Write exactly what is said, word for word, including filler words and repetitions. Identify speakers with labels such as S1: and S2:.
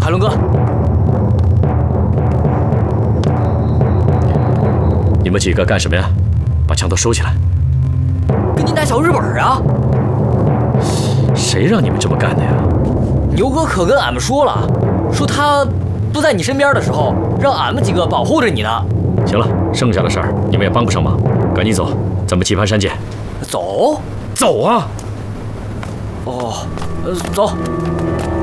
S1: 海伦哥，
S2: 你们几个干什么呀？把枪都收起来！
S1: 给你带小日本啊！
S2: 谁让你们这么干的呀？
S1: 牛哥可跟俺们说了，说他不在你身边的时候，让俺们几个保护着你呢。
S2: 行了，剩下的事儿你们也帮不上忙，赶紧走，咱们棋盘山见。
S1: 走，
S2: 走啊！
S1: 哦，呃，走。